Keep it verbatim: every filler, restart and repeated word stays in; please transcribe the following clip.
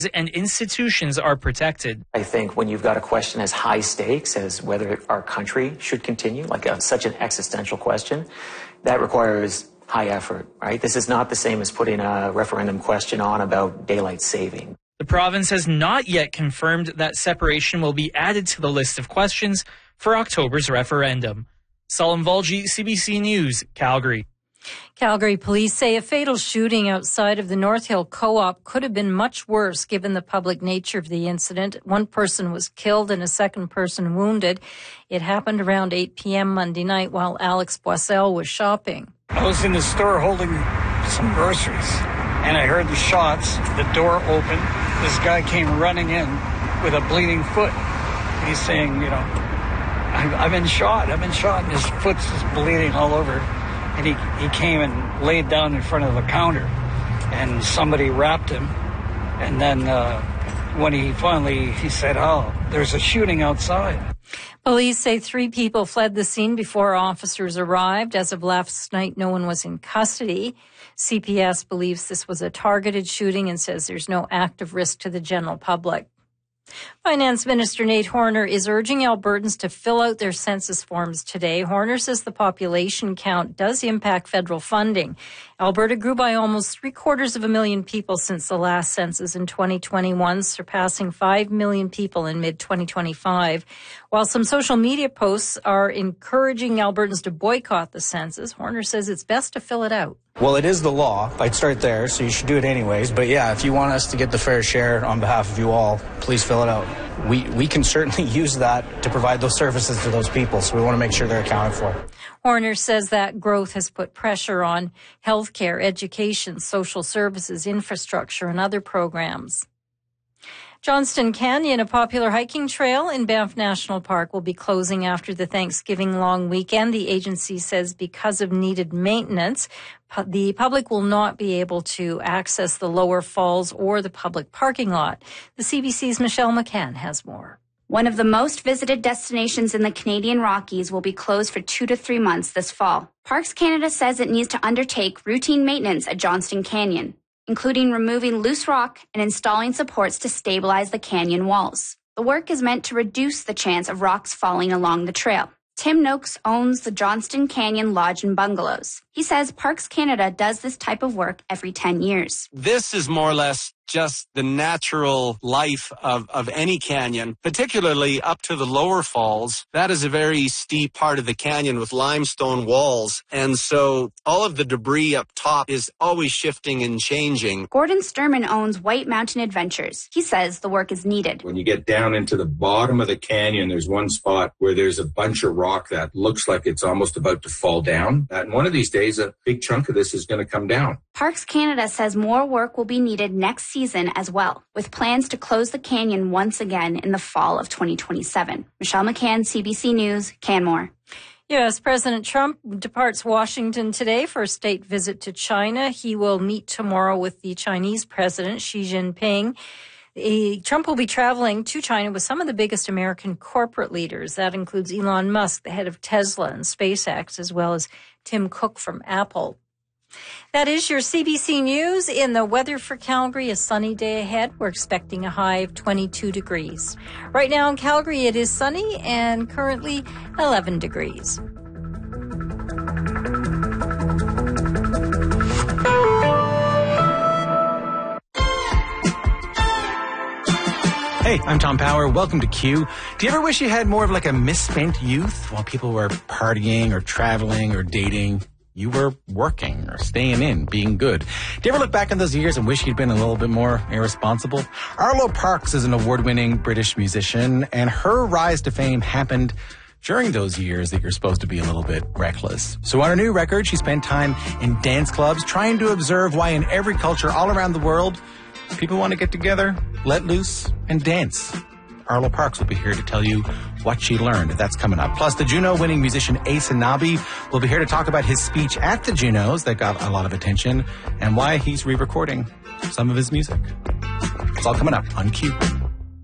and institutions are protected. I think when you've got a question as high stakes as whether our country should continue, like a, such an existential question, that requires high effort, right? This is not the same as putting a referendum question on about daylight saving. The province has not yet confirmed that separation will be added to the list of questions for October's referendum. Salim Volji, C B C News, Calgary. Calgary police say a fatal shooting outside of the North Hill Co-op could have been much worse given the public nature of the incident. One person was killed and a second person wounded. It happened around eight p.m. Monday night while Alex Boissel was shopping. I was in the store holding some groceries and I heard the shots. The door opened. This guy came running in with a bleeding foot. He's saying, you know, I've been shot. I've been shot. And his foot's just bleeding all over. And he, he came and laid down in front of the counter, and somebody wrapped him. And then uh, when he finally, he said, oh, there's a shooting outside. Police say three people fled the scene before officers arrived. As of last night, no one was in custody. C P S believes this was a targeted shooting and says there's no active risk to the general public. Finance Minister Nate Horner is urging Albertans to fill out their census forms today. Horner says the population count does impact federal funding. Alberta grew by almost three quarters of a million people since the last census in twenty twenty-one, surpassing five million people in mid twenty twenty-five. While some social media posts are encouraging Albertans to boycott the census, Horner says it's best to fill it out. Well, it is the law. I'd start there, so you should do it anyways. But yeah, if you want us to get the fair share on behalf of you all, please fill it out. We we can certainly use that to provide those services to those people, so we want to make sure they're accounted for. Horner says that growth has put pressure on healthcare, education, social services, infrastructure, and other programs. Johnston Canyon, a popular hiking trail in Banff National Park, will be closing after the Thanksgiving long weekend. The agency says because of needed maintenance, pu- the public will not be able to access the lower falls or the public parking lot. The C B C's Michelle McCann has more. One of the most visited destinations in the Canadian Rockies will be closed for two to three months this fall. Parks Canada says it needs to undertake routine maintenance at Johnston Canyon, including removing loose rock and installing supports to stabilize the canyon walls. The work is meant to reduce the chance of rocks falling along the trail. Tim Noakes owns the Johnston Canyon Lodge and Bungalows. He says Parks Canada does this type of work every ten years. This is more or less just the natural life of, of any canyon, particularly up to the lower falls. That is a very steep part of the canyon with limestone walls. And so all of the debris up top is always shifting and changing. Gordon Sturman owns White Mountain Adventures. He says the work is needed. When you get down into the bottom of the canyon, there's one spot where there's a bunch of rock that looks like it's almost about to fall down. And one of these days, a big chunk of this is going to come down. Parks Canada says more work will be needed next season as well, with plans to close the canyon once again in the fall of twenty twenty-seven. Michelle McCann, C B C News, Canmore. U S President Trump departs Washington today for a state visit to China. He will meet tomorrow with the Chinese President Xi Jinping. He, Trump will be traveling to China with some of the biggest American corporate leaders. That includes Elon Musk, the head of Tesla and SpaceX, as well as Tim Cook from Apple. That is your C B C News. In the weather for Calgary, a sunny day ahead. We're expecting a high of twenty-two degrees. Right now in Calgary, it is sunny and currently eleven degrees. Hey, I'm Tom Power. Welcome to Q. Do you ever wish you had more of like a misspent youth while people were partying or traveling or dating? You were working or staying in, being good. Do you ever look back on those years and wish you'd been a little bit more irresponsible? Arlo Parks is an award-winning British musician, and her rise to fame happened during those years that you're supposed to be a little bit reckless. So on her new record, she spent time in dance clubs trying to observe why in every culture all around the world, people want to get together, let loose, and dance. Arlo Parks will be here to tell you what she learned. That's coming up. Plus, the Juno-winning musician Ace Anabi will be here to talk about his speech at the Junos that got a lot of attention and why he's re-recording some of his music. It's all coming up on Q.